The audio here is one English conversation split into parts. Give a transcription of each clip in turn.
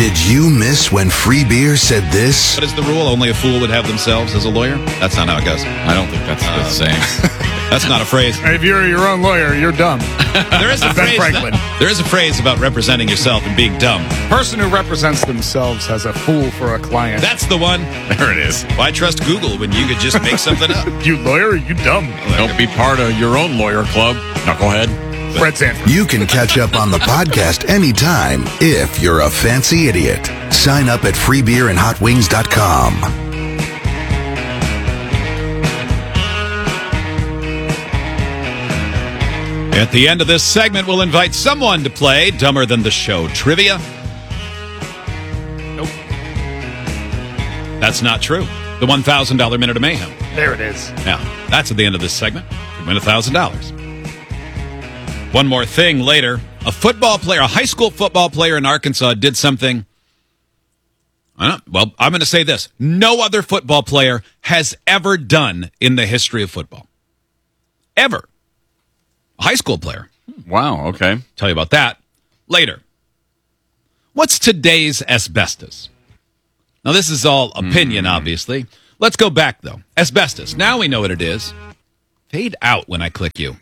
Did you miss when Free Beer said this? What is the rule? Only a fool would have themselves as a lawyer? That's not how it goes. I don't think that's a good saying. That's not a phrase. If you're your own lawyer, you're dumb. There is a Ben phrase. Franklin. There is a phrase about representing yourself and being dumb. Person who represents themselves has a fool for a client. That's the one. There it is. Why trust Google when you could just make something up? You lawyer, you dumb. Don't be part of your own lawyer club, knucklehead. Fred Sanford. You can catch up on the podcast anytime if you're a fancy idiot. Sign up at freebeerandhotwings.com. At the end of this segment, we'll invite someone to play Dumber Than the Show trivia. Nope. That's not true. The $1,000 Minute of Mayhem. There it is. Now, that's at the end of this segment. You win $1,000. One more thing later. A high school football player in Arkansas did something. I'm going to say this. No other football player has ever done in the history of football. Ever. A high school player. Wow, okay. Tell you about that later. What's today's asbestos? Now, this is all opinion, obviously. Let's go back, though. Asbestos. Now we know what it is. Fade out when I click you.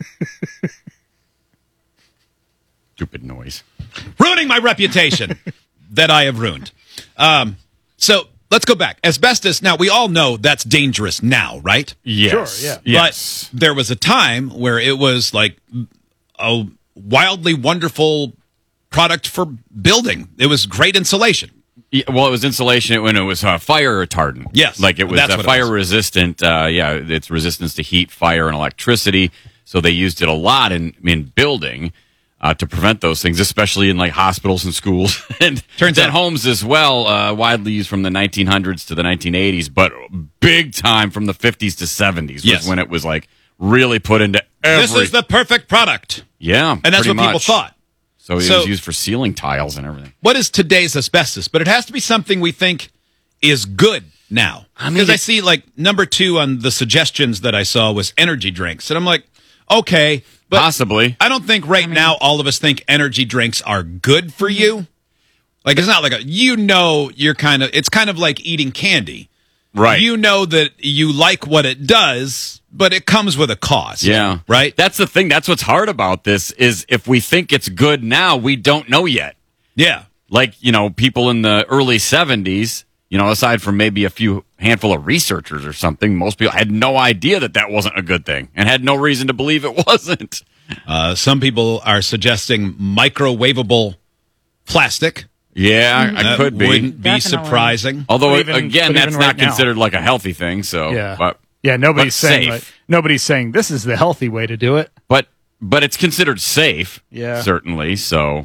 Stupid noise. Ruining my reputation that I have ruined. So let's go back. Asbestos. Now, we all know that's dangerous now, right? Yes. Sure, yeah. Yes. But there was a time where it was like a wildly wonderful product for building. It was great insulation. Yeah, well, it was insulation when it was fire retardant. Yes, like it was that's what it fire was. resistant. It's resistance to heat, fire, and electricity. So they used it a lot in building to prevent those things, especially in like hospitals and schools and Turns out- homes as well. Widely used from the 1900s to the 1980s, but big time from the 50s to 70s Yes. was when it was like really put into This is the perfect product. yeah, And that's pretty what people much. thought. So it So- was used for ceiling tiles and everything. What is today's asbestos? But it has to be something we think is good now. Because I see like number 2 on the suggestions that I saw was energy drinks. And I'm like, okay, but Possibly. I don't think now all of us think energy drinks are good for you. Like it's not like it's kind of like eating candy. Right. You know that you like what it does, but it comes with a cost. Yeah. Right? That's the thing. That's what's hard about this is if we think it's good now, we don't know yet. Yeah. Like, people in the early 70s, aside from maybe a handful of researchers or something, most people had no idea that wasn't a good thing and had no reason to believe it wasn't. Some people are suggesting microwavable plastic. Yeah, I could be. Wouldn't be Definitely. surprising. Although, But even that's right not now. considered like a healthy thing. So, Yeah. but Nobody's but saying safe. nobody's saying this is the healthy way to do it. but it's considered safe. Yeah. Certainly. So,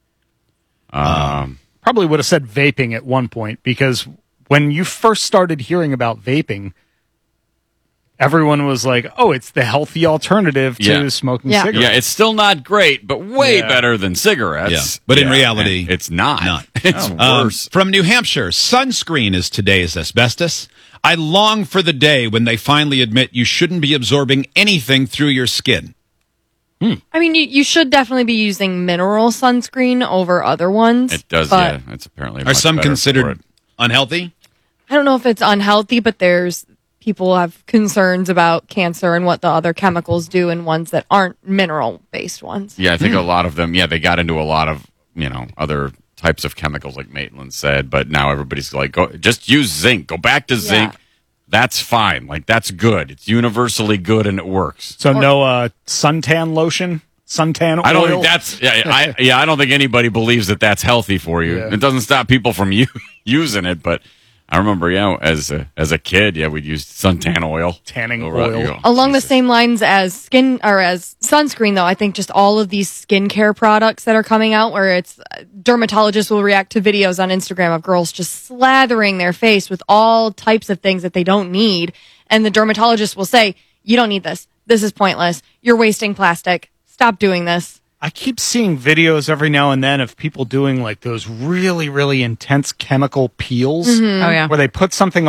Probably would have said vaping at one point because when you first started hearing about vaping, everyone was like, "Oh, it's the healthy alternative to Yeah. smoking Yeah. cigarettes." yeah, it's still not great, but way Yeah. better than cigarettes. Yeah. But in reality, and it's not. not. It's worse. From New Hampshire, sunscreen is today's asbestos. I long for the day when they finally admit you shouldn't be absorbing anything through your skin. I mean, you should definitely be using mineral sunscreen over other ones. It does, but yeah. It's apparently Are much some better for considered it. unhealthy? I don't know if it's unhealthy, but people have concerns about cancer and what the other chemicals do in ones that aren't mineral-based ones. Yeah, I think a lot of them, they got into a lot of, other types of chemicals like Maitland said, but now everybody's like, just use zinc. Go back to zinc. That's fine. Like, that's good. It's universally good and it works. So no suntan lotion, suntan oil. I don't think that's, I don't think anybody believes that that's healthy for you. Yeah. It doesn't stop people from using it, but I remember, as a kid, we'd use suntan oil. Tanning Go right- oil. you go, Along the Jesus. same lines as skin or as sunscreen, though, I think just all of these skincare products that are coming out where it's dermatologists will react to videos on Instagram of girls just slathering their face with all types of things that they don't need. And the dermatologist will say, you don't need this. This is pointless. You're wasting plastic. Stop doing this. I keep seeing videos every now and then of people doing like those really, really intense chemical peels. Oh, yeah. Where they put some,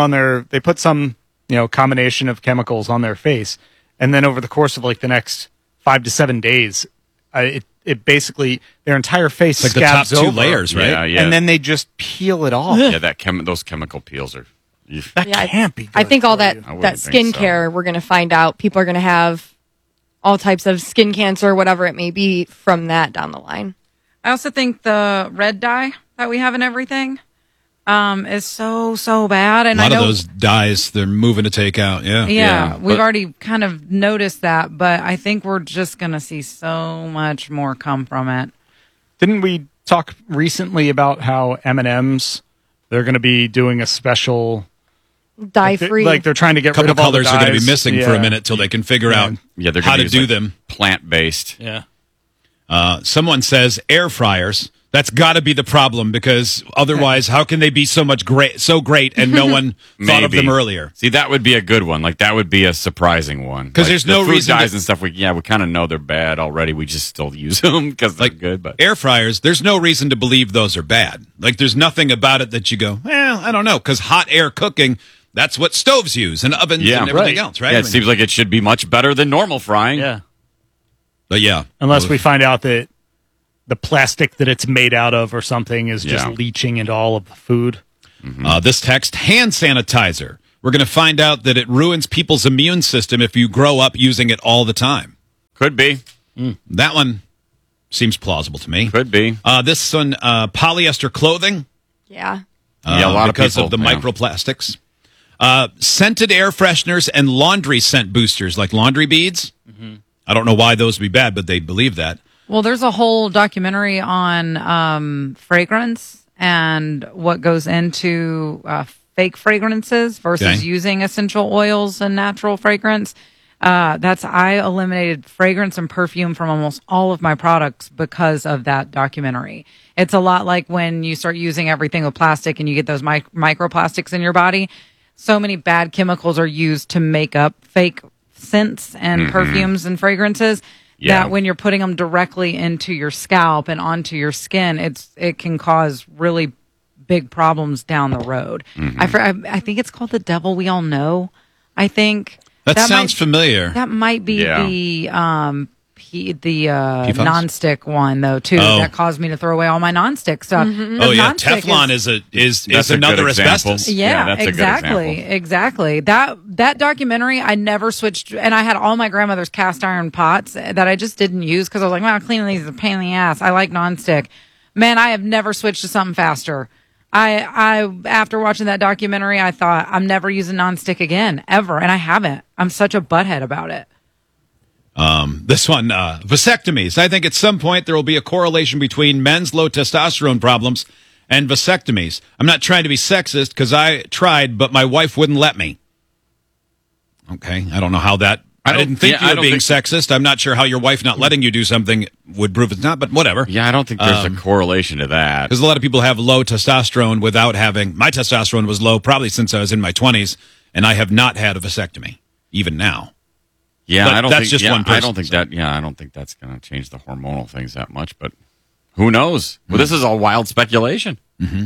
combination of chemicals on their face. And then over the course of like the next 5 to 7 days, it basically their entire face It's like the top scabs two over, layers, right? Yeah, yeah. and then they just peel it off. yeah, those chemical peels are. That Yeah, can't be. Good I think all for that you. I wouldn't that think so. skincare, we're going to find out people are going to have all types of skin cancer, whatever it may be, from that down the line. I also think the red dye that we have in everything is so bad. And A lot I know, of those dyes they're moving to take out. Yeah. yeah, we've but- already kind of noticed that, but I think we're just going to see so much more come from it. Didn't we talk recently about how M&Ms they're going to be doing a special Dye free. like they're trying to get A couple rid of all the colors are going to be dyes. missing for a minute till they can figure out Yeah, they're how gonna to use, do like, them. plant-based. Yeah. Someone says air fryers. That's got to be the problem because otherwise, how can they be so great, and no one thought of Maybe. them earlier? See, that would be a good one. Like that would be a surprising one. 'Cause Like, there's the no food reason dyes to- and stuff. We kind of know they're bad already. We just still use them because they're Like good. But air fryers, there's no reason to believe those are bad. Like there's nothing about it that you go, well, I don't know, because hot air cooking, that's what stoves use and ovens Yeah. and everything Right. else, right? yeah, I it mean, seems like it should be much better than normal frying. Yeah. but yeah, Unless we find out that the plastic that it's made out of or something is just Yeah. leaching into all of the food. This text, hand sanitizer. We're going to find out that it ruins people's immune system if you grow up using it all the time. Could be. That one seems plausible to me. Could be. This one, polyester clothing. yeah. Yeah, a lot of because people, of the yeah. microplastics. Scented air fresheners and laundry scent boosters like laundry beads. I don't know why those would be bad, but they believe that. Well, there's a whole documentary on fragrance and what goes into fake fragrances versus Okay. using essential oils and natural fragrance. I eliminated fragrance and perfume from almost all of my products because of that documentary. It's a lot like when you start using everything with plastic and you get those microplastics in your body. So many bad chemicals are used to make up fake scents and perfumes and fragrances. Yeah. That when you're putting them directly into your scalp and onto your skin, it can cause really big problems down the road. I think it's called The Devil We All Know. I think That sounds might, familiar. That might be Yeah. the PFAS? nonstick one though too. Oh. That caused me to throw away all my nonstick stuff. Oh yeah, Teflon is That's a good another example. asbestos. Yeah, that's a good exactly. example. Exactly. That documentary, I never switched, and I had all my grandmother's cast iron pots that I just didn't use because I was like, wow, cleaning these is a pain in the ass. I like nonstick. Man, I have never switched to something faster. I after watching that documentary, I thought I'm never using nonstick again, ever, and I haven't. I'm such a butthead about it. This one, vasectomies. I think at some point there will be a correlation between men's low testosterone problems and vasectomies. I'm not trying to be sexist because I tried, but my wife wouldn't let me. Okay, I don't know how that. I didn't think you were being sexist. I'm not sure how your wife not letting you do something would prove it's not, but whatever. Yeah, I don't think there's a correlation to that. Because a lot of people have low testosterone without having. My testosterone was low probably since I was in my 20s, and I have not had a vasectomy, even now. Yeah, But I don't that's think. just yeah, one person, I don't think so. that. Yeah, I don't think that's going to change the hormonal things that much. But who knows? Well, this is all wild speculation.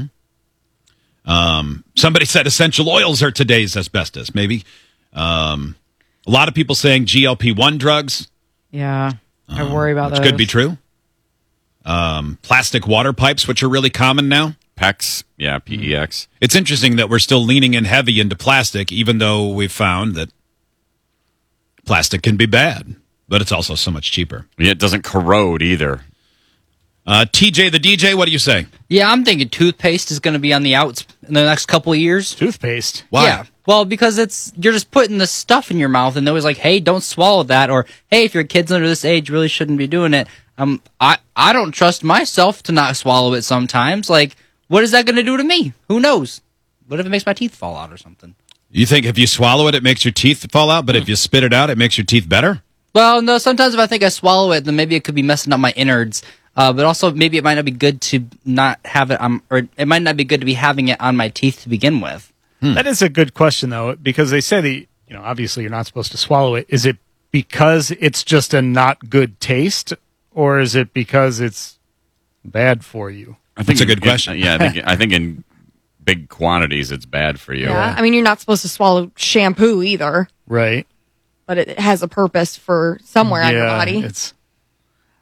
Somebody said essential oils are today's asbestos. Maybe. A lot of people saying GLP-1 drugs, Yeah, I worry about which those. could be true. Plastic water pipes, which are really common now. PEX, yeah, PEX. It's interesting that we're still leaning in heavy into plastic, even though we've found that plastic can be bad, but it's also so much cheaper. Yeah, it doesn't corrode either. TJ the DJ, what do you say? Yeah, I'm thinking toothpaste is going to be on the outs in the next couple of years. Toothpaste. Why? Yeah. Well, because you're just putting the stuff in your mouth, and they're always like, "Hey, don't swallow that," or "Hey, if your kid's under this age, you really shouldn't be doing it." I don't trust myself to not swallow it sometimes. Like, what is that going to do to me? Who knows? What if it makes my teeth fall out or something? You think if you swallow it, it makes your teeth fall out, but if you spit it out, it makes your teeth better? Well, no. Sometimes if I think I swallow it, then maybe it could be messing up my innards. But also, maybe it might not be good to not have it or it might not be good to be having it on my teeth to begin with. That is a good question, though, because they say that, obviously you're not supposed to swallow it. Is it because it's just a not good taste, or is it because it's bad for you? I think That's a good question. Yeah, I think in big quantities it's bad for you. Yeah. I mean, you're not supposed to swallow shampoo either, Right. but it has a purpose for somewhere on your body.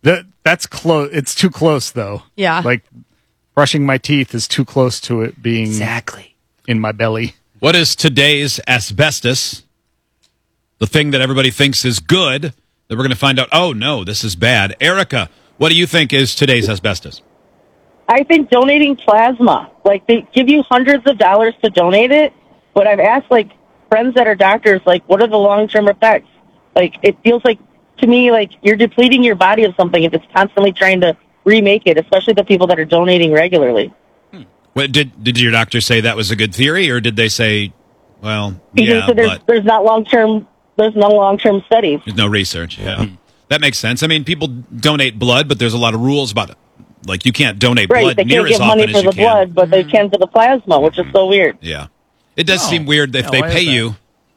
That's close. It's too close, though. Yeah. Like brushing my teeth is too close to it being Exactly. in my belly. What is today's asbestos? The thing that everybody thinks is good, that we're going to find out, oh, no, this is bad. Erica, what do you think is today's asbestos? I think donating plasma. Like, they give you hundreds of dollars to donate it, but I've asked, like, friends that are doctors, like, what are the long-term effects? Like, it feels like, to me, like, you're depleting your body of something if it's constantly trying to remake it, especially the people that are donating regularly. What, did your doctor say that was a good theory, or did they say, well, Because yeah, there's no long-term studies. there's no research? Yeah. That makes sense. I mean, people donate blood, but there's a lot of rules about it. Like, you can't donate Right, blood they near can't as give often money as for you the can. blood, but they can for the plasma, which is so weird. Yeah. It does Oh. seem weird if Yeah, they why is pay that? you,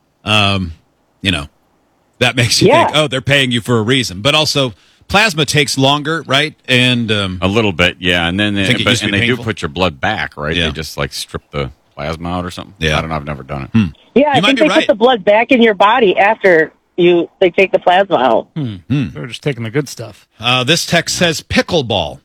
that makes you Yeah. think, oh, they're paying you for a reason. But also, plasma takes longer, right? And A little bit, yeah. And then Think it used to be they do painful? put your blood back, right? Yeah. They just like strip the plasma out or something. Yeah. I don't know. I've never done it. Yeah, I You might think be they right. put the blood back in your body after they take the plasma out. We're just taking the good stuff. this text says pickleball.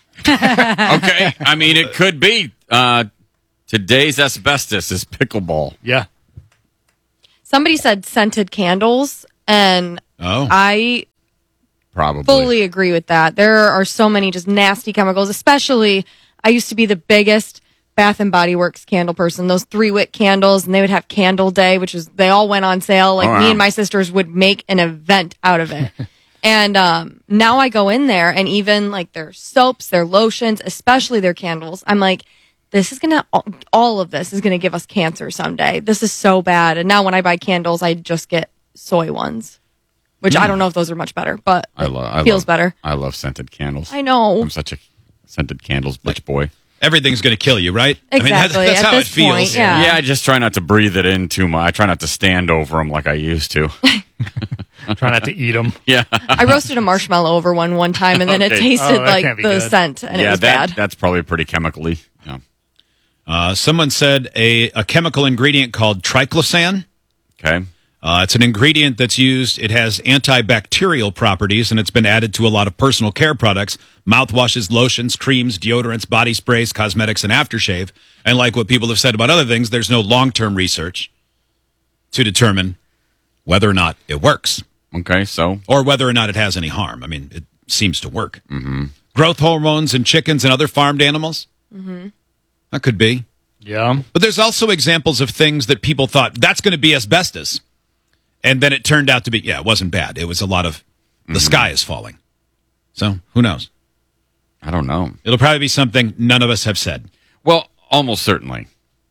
Okay. I mean, it could be. Today's asbestos is pickleball. Yeah. Somebody said scented candles, and Oh. I Probably. fully agree with that. There are so many just nasty chemicals, especially I used to be the biggest Bath and Body Works candle person, those 3-wick candles, and they would have candle day, which is, they all went on sale. Like, Oh, wow. me and my sisters would make an event out of it. And now I go in there, and even like their soaps, their lotions, especially their candles, I'm like, this is gonna, all of this is gonna give us cancer someday. This is so bad. And now when I buy candles, I just get soy ones, which I don't know if those are much better, but feels better. I love scented candles. I know. I'm such a scented candles bitch boy. Everything's going to kill you, right? Exactly. I mean, that's At how it this feels. point, yeah. Yeah, I just try not to breathe it in too much. I try not to stand over them like I used to. Try not to eat them. Yeah. I roasted a marshmallow over one time, and then it Okay. tasted Oh, that like can't be the good. scent, and it yeah, was bad. that's probably pretty chemically. Yeah. Someone said a chemical ingredient called triclosan. Okay. It's an ingredient that's used. It has antibacterial properties, and it's been added to a lot of personal care products, mouthwashes, lotions, creams, deodorants, body sprays, cosmetics, and aftershave. And like what people have said about other things, there's no long-term research to determine whether or not it works Okay. So or whether or not it has any harm. I mean, it seems to work. Mm-hmm. Growth hormones in chickens and other farmed animals? Mm-hmm. That could be. Yeah. But there's also examples of things that people thought, that's going to be asbestos. And then it turned out to be, it wasn't bad. It was a lot of the sky is falling. So who knows? I don't know. It'll probably be something none of us have said. Well, almost certainly.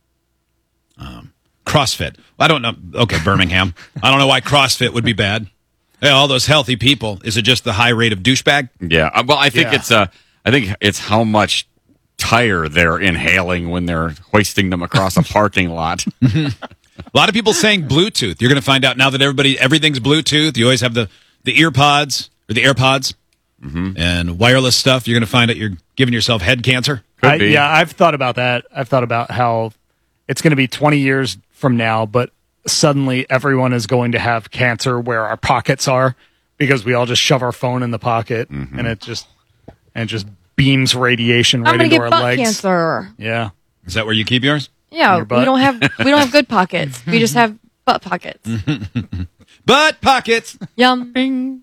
CrossFit. I don't know. Okay, Birmingham. I don't know why CrossFit would be bad. Yeah, all those healthy people. Is it just the high rate of douchebag? Yeah. Well, I think Yeah. I think it's how much tire they're inhaling when they're hoisting them across a parking lot. A lot of people saying Bluetooth. You're going to find out now that everything's Bluetooth. You always have the ear pods or the AirPods and wireless stuff. You're going to find out you're giving yourself head cancer. Could be. Yeah, I've thought about that. I've thought about how it's going to be 20 years from now, but suddenly everyone is going to have cancer where our pockets are because we all just shove our phone in the pocket and it just beams radiation I'm right gonna into get our butt legs. Yeah. Yeah. Is that where you keep yours? Yeah, your butt? we don't have good pockets. We just have butt pockets. Butt pockets. Yum.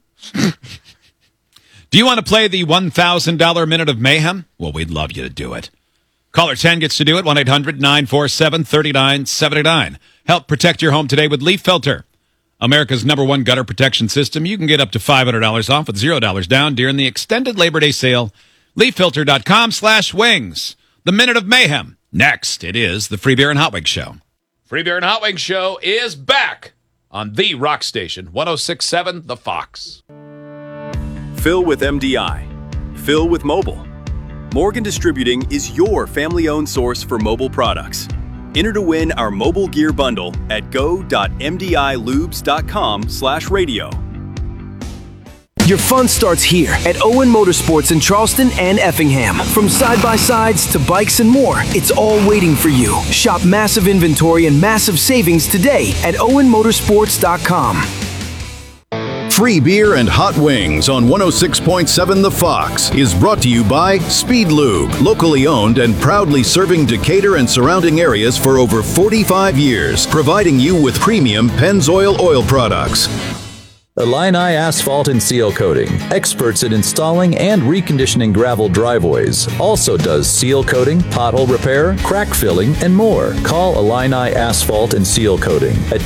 Do you want to play the $1,000 Minute of Mayhem? Well, we'd love you to do it. Caller 10 gets to do it. 1-800-947-3979. Help protect your home today with Leaf Filter, America's #1 gutter protection system. You can get up to $500 off with $0 down during the extended Labor Day sale. LeafFilter.com/wings. The Minute of Mayhem. Next, it is the Free Beer and Hot Wings Show. Free Beer and Hot Wings Show is back on the Rock Station, 106.7 The Fox. Fill with MDI. Fill with mobile. Morgan Distributing is your family-owned source for mobile products. Enter to win our mobile gear bundle at go.mdilubes.com/radio. Your fun starts here at Owen Motorsports in Charleston and Effingham. From side-by-sides to bikes and more, it's all waiting for you. Shop massive inventory and massive savings today at owenmotorsports.com. Free Beer and Hot Wings on 106.7 The Fox is brought to you by Speed Lube, locally owned and proudly serving Decatur and surrounding areas for over 45 years, providing you with premium Pennzoil oil products. Illini Asphalt and Seal Coating, experts in installing and reconditioning gravel driveways. Also does seal coating, pothole repair, crack filling, and more. Call Illini Asphalt and Seal Coating at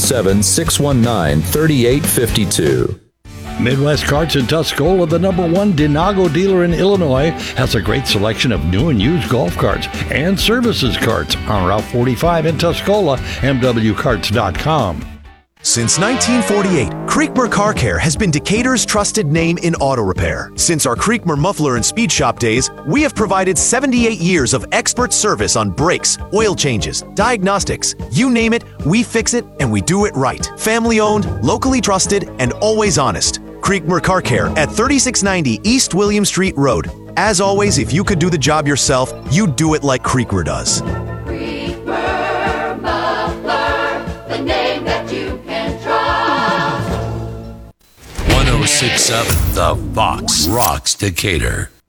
217-619-3852. Midwest Carts in Tuscola, the #1 Denago dealer in Illinois, has a great selection of new and used golf carts and services carts on Route 45 in Tuscola, mwcarts.com. Since 1948, Creekmer Car Care has been Decatur's trusted name in auto repair. Since our Creekmer Muffler and Speed Shop days, we have provided 78 years of expert service on brakes, oil changes, diagnostics. You name it, we fix it, and we do it right. Family owned, locally trusted, and always honest. Creekmer Car Care at 3690 East William Street Road. As always, if you could do the job yourself, you'd do it like Creekmer does. Creekmer Muffler, the name that you can trust. 106.7 The Fox rocks Decatur.